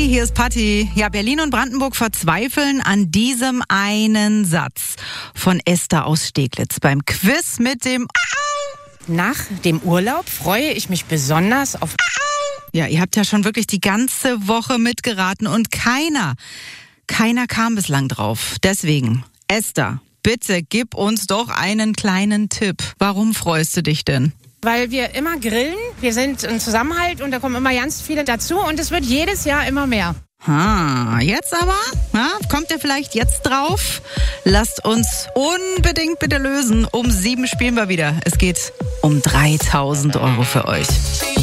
Hi, hier ist Patti. Ja, Berlin und Brandenburg verzweifeln an diesem einen Satz von Esther aus Steglitz beim Quiz mit dem Nach dem Urlaub freue ich mich besonders auf... Ja, ihr habt ja schon wirklich die ganze Woche mitgeraten und keiner kam bislang drauf. Deswegen, Esther, bitte gib uns doch einen kleinen Tipp. Warum freust du dich denn? Weil wir immer grillen, wir sind ein Zusammenhalt und da kommen immer ganz viele dazu und es wird jedes Jahr immer mehr. Jetzt aber? Ja, kommt ihr vielleicht jetzt drauf? Lasst uns unbedingt bitte lösen. Um 7 spielen wir wieder. Es geht um 3.000 € für euch.